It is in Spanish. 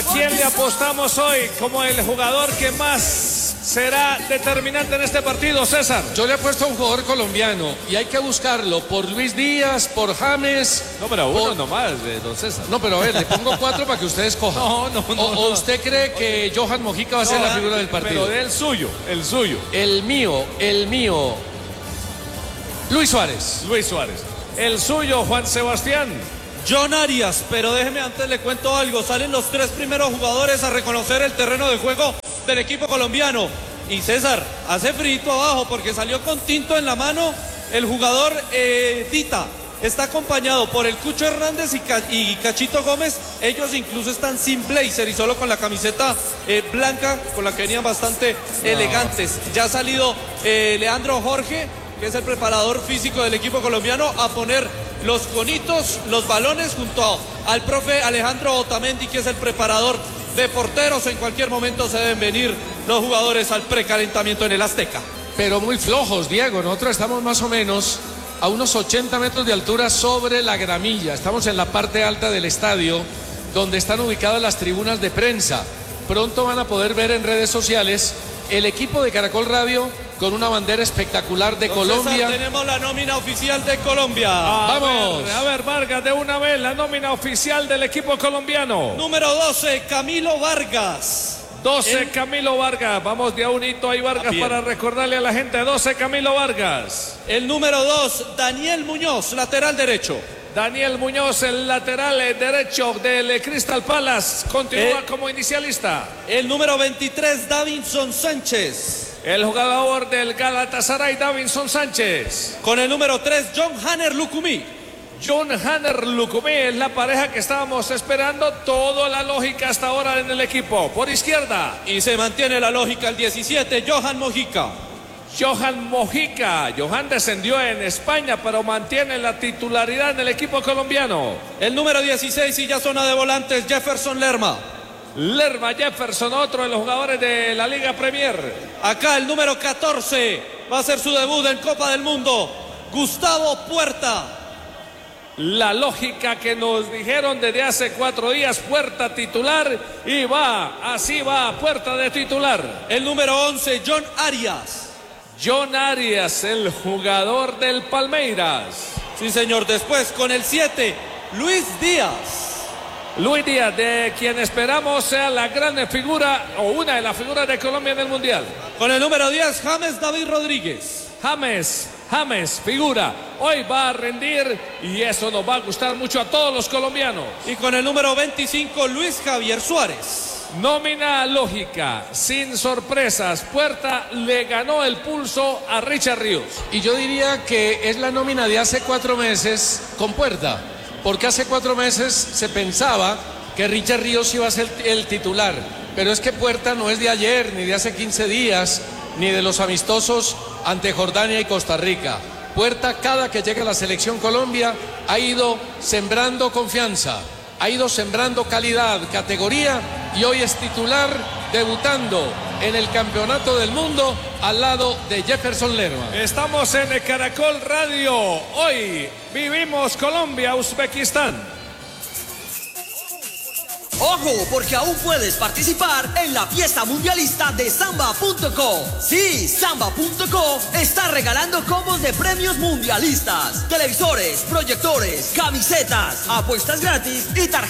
¿A quién le apostamos hoy como el jugador que más será determinante en este partido, César? Yo le apuesto a un jugador colombiano y hay que buscarlo por Luis Díaz, por James. No, pero uno nomás, don César. No, pero a ver, le pongo 4 para que ustedes cojan. No. ¿O usted cree que Johan Mojica va a ser la figura del partido? Pero del suyo. El mío. Luis Suárez. El suyo, Juan Sebastián. John Arias, pero déjeme antes le cuento algo. Salen los 3 primeros jugadores a reconocer el terreno de juego del equipo colombiano. Y César, hace frito abajo porque salió con tinto en la mano el jugador Dita. Está acompañado por el Cucho Hernández y Cachito Gómez. Ellos incluso están sin blazer y solo con la camiseta blanca, con la que venían bastante elegantes. Ya ha salido Leandro Jorge, que es el preparador físico del equipo colombiano, a poner los conitos, los balones junto al profe Alejandro Otamendi, que es el preparador de porteros. En cualquier momento se deben venir los jugadores al precalentamiento en el Azteca. Pero muy flojos, Diego. Nosotros estamos más o menos a unos 80 metros de altura sobre la gramilla. Estamos en la parte alta del estadio, donde están ubicadas las tribunas de prensa. Pronto van a poder ver en redes sociales el equipo de Caracol Radio con una bandera espectacular de Colombia. César, tenemos la nómina oficial de Colombia. Vamos. A ver, Vargas, de una vez la nómina oficial del equipo colombiano. Número 12, Camilo Vargas. 12, Camilo Vargas. Vamos de a un hito ahí, Vargas, para recordarle a la gente. 12, Camilo Vargas. El número 2, Daniel Muñoz, lateral derecho. Daniel Muñoz, el lateral derecho del Crystal Palace, continúa como inicialista. El número 23, Davinson Sánchez. El jugador del Galatasaray, Davinson Sánchez. Con el número 3, John Hanner Lucumí. John Hanner Lucumí es la pareja que estábamos esperando. Toda la lógica hasta ahora en el equipo. Por izquierda. Y se mantiene la lógica el 17, Johan Mojica. Johan descendió en España, pero mantiene la titularidad en el equipo colombiano. El número 16 y ya zona de volantes, Jefferson Lerma. Jefferson, otro de los jugadores de la Liga Premier. Acá el número 14 va a ser su debut en Copa del Mundo, Gustavo Puerta. La lógica que nos dijeron desde hace 4 días, Puerta titular, y así va, Puerta de titular. El número 11, John Arias, el jugador del Palmeiras. Sí, señor. Después, con el 7, Luis Díaz, de quien esperamos sea la gran figura o una de las figuras de Colombia en el Mundial. Con el número 10, James David Rodríguez. James, figura. Hoy va a rendir y eso nos va a gustar mucho a todos los colombianos. Y con el número 25, Luis Javier Suárez. Nómina lógica, sin sorpresas. Puerta le ganó el pulso a Richard Ríos. Y yo diría que es la nómina de hace 4 meses con Puerta, porque hace 4 meses se pensaba que Richard Ríos iba a ser el titular, pero es que Puerta no es de ayer, ni de hace 15 días, ni de los amistosos ante Jordania y Costa Rica. Puerta, cada que llega a la selección Colombia, ha ido sembrando confianza, ha ido sembrando calidad, categoría, y hoy es titular, debutando en el Campeonato del Mundo al lado de Jefferson Lerma. Estamos en Caracol Radio. Hoy vivimos Colombia-Uzbekistán. Ojo, porque aún puedes participar en la fiesta mundialista de Samba.co. Sí, Samba.co está regalando combos de premios mundialistas, televisores, proyectores, camisetas, apuestas gratis y tarjetas